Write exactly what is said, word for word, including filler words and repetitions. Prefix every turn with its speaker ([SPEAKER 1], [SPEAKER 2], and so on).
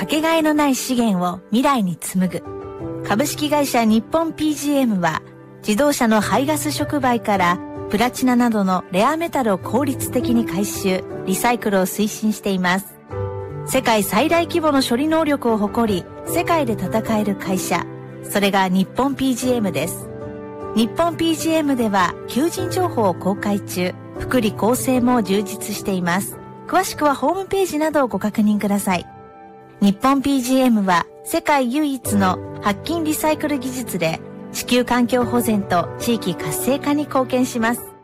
[SPEAKER 1] けがえのない資源を未来に紡ぐ株式会社日本 ピージーエム は、自動車の排ガス触媒からプラチナなどのレアメタルを効率的に回収、リサイクルを推進しています。世界最大規模の処理能力を誇り、世界で戦える会社、それが日本 ピージーエム です。日本 ピージーエム では求人情報を公開中、福利厚生も充実しています。詳しくはホームページなどをご確認ください。日本 ピージーエム は世界唯一の白金リサイクル技術で地球環境保全と地域活性化に貢献します。